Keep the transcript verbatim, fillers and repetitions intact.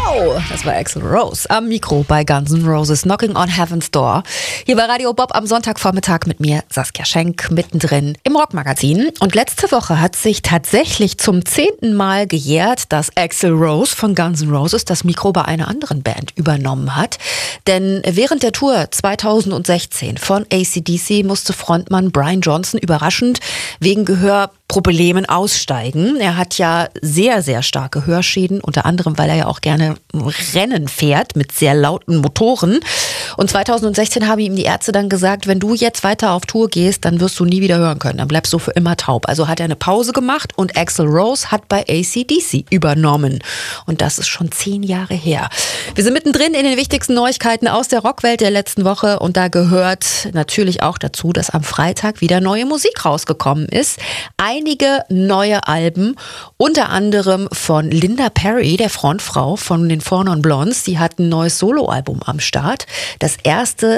Wow, das war Axl Rose am Mikro bei Guns N' Roses Knocking on Heaven's Door. Hier bei Radio Bob am Sonntagvormittag mit mir, Saskia Schenk, mittendrin im Rockmagazin. Und letzte Woche hat sich tatsächlich zum zehnten Mal gejährt, dass Axl Rose von Guns N' Roses das Mikro bei einer anderen Band übernommen hat. Denn während der Tour zweitausendsechzehn von A C D C musste Frontmann Brian Johnson überraschend wegen Gehörproblemen aussteigen. Er hat ja sehr, sehr starke Hörschäden, unter anderem, weil er ja auch gerne Rennen fährt mit sehr lauten Motoren. Und zweitausendsechzehn haben ihm die Ärzte dann gesagt, wenn du jetzt weiter auf Tour gehst, dann wirst du nie wieder hören können. Dann bleibst du für immer taub. Also hat er eine Pause gemacht und Axl Rose hat bei A C D C übernommen. Und das ist schon zehn Jahre her. Wir sind mittendrin in den wichtigsten Neuigkeiten aus der Rockwelt der letzten Woche. Und da gehört natürlich auch dazu, dass am Freitag wieder neue Musik rausgekommen ist. Einige neue Alben, unter anderem von Linda Perry, der Frontfrau von den Four Non Blondes. Die hat ein neues Soloalbum am Start. Das erste